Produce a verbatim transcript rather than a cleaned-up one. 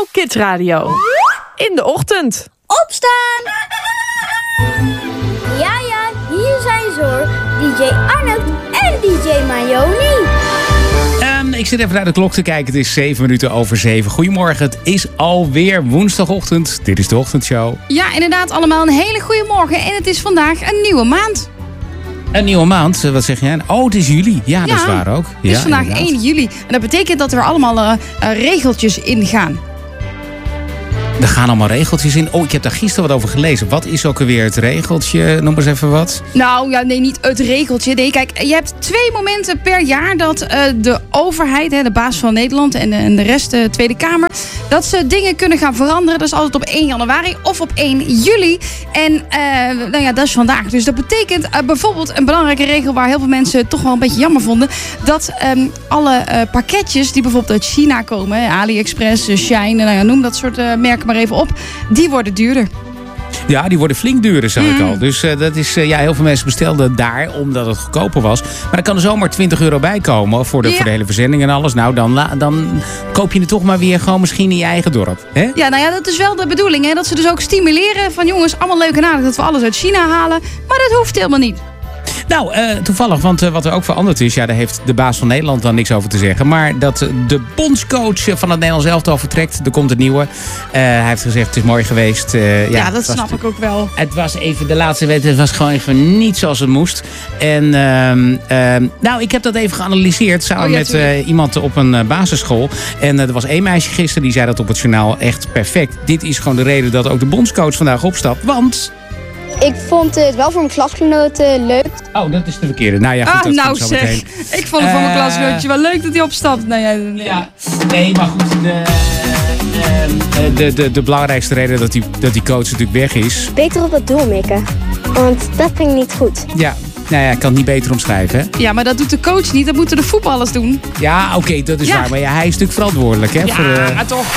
Jouw Kids Radio. In de ochtend. Opstaan! Ja, ja, hier zijn ze hoor. D J Arnold en D J Mayoni. Um, ik zit even naar de klok te kijken. Het is zeven minuten over zeven. Goedemorgen, het is alweer woensdagochtend. Dit is de ochtendshow. Ja, inderdaad, allemaal een hele goede morgen. En het is vandaag een nieuwe maand. Een nieuwe maand, wat zeg jij? Oh, het is juli. Ja, ja, dat is waar ook. Het is ja, vandaag inderdaad. één juli. En dat betekent dat er allemaal uh, uh, regeltjes in gaan. Er gaan allemaal regeltjes in. Oh, ik heb daar gisteren wat over gelezen. Wat is ook alweer het regeltje? Noem eens even wat. Nou, ja, nee, niet het regeltje. Nee, kijk, je hebt twee momenten per jaar dat uh, de overheid, hè, de baas van Nederland en de, en de rest, de Tweede Kamer, dat ze dingen kunnen gaan veranderen. Dat is altijd op één januari of op één juli. En uh, nou ja, dat is vandaag. Dus dat betekent uh, bijvoorbeeld een belangrijke regel waar heel veel mensen toch wel een beetje jammer vonden. Dat um, alle uh, pakketjes die bijvoorbeeld uit China komen, hè, AliExpress, uh, Shine, nou ja, noem dat soort uh, merken maar even op, die worden duurder. Ja, die worden flink duurder, zag ik Mm. al. Dus uh, dat is, uh, ja, heel veel mensen bestelden daar omdat het goedkoper was. Maar er kan er zomaar twintig euro bij komen voor de, Ja. voor de hele verzending en alles. Nou, dan, la- dan koop je het toch maar weer gewoon misschien in je eigen dorp. Hè? Ja, nou ja, dat is wel de bedoeling. Hè? Dat ze dus ook stimuleren van jongens, allemaal leuk en aardig dat we alles uit China halen. Maar dat hoeft helemaal niet. Nou, uh, toevallig, want uh, wat er ook veranderd is, ja, daar heeft de baas van Nederland dan niks over te zeggen. Maar dat uh, de bondscoach van het Nederlands elftal vertrekt, er komt het nieuwe. Uh, hij heeft gezegd, het is mooi geweest. Uh, Ja, ja, dat het was snap de- ik ook wel. Het was even, de laatste wedstrijd was gewoon even niet zoals het moest. En ehm, ehm, nou, ik heb dat even geanalyseerd samen Oh ja, met tuurlijk. uh, iemand op een uh, basisschool. En uh, er was één meisje gisteren, die zei dat op het journaal echt perfect. Dit is gewoon de reden dat ook de bondscoach vandaag opstapt. Want... Ik vond het wel voor mijn klasgenoten leuk. Oh, dat is de verkeerde. Nou ja, goed, Ah, dat nou komt zo zeg. meteen. Ik vond het van mijn Eh, klasgenootje wel leuk dat hij opstapt. Nou ja, nee. Ja, nee, maar goed. De, eh, eh, de, de, de belangrijkste reden dat die, dat die coach natuurlijk weg is. Beter op het doel mikken. Want dat ging niet goed. Ja, nou ja, ik kan het niet beter omschrijven. Hè? Ja, maar dat doet de coach niet. Dat moeten de voetballers doen. Ja, oké, dat is Ja. waar. Maar ja, hij is natuurlijk verantwoordelijk. Hè, Ja, voor, eh, maar toch.